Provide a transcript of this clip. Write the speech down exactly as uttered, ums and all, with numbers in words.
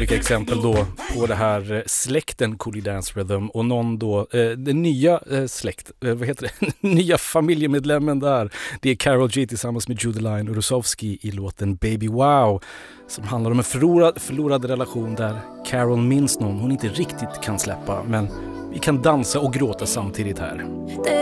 olika exempel då på det här eh, släkten Coolie Dance Rhythm och någon då, eh, den nya eh, släkt, eh, vad heter det, nya familjemedlemmen där. Det är Karol G tillsammans med Judeline Urusovsky i låten Baby Wow som handlar om en förlorad, förlorad relation där Carol minns någon hon inte riktigt kan släppa, men vi kan dansa och gråta samtidigt här.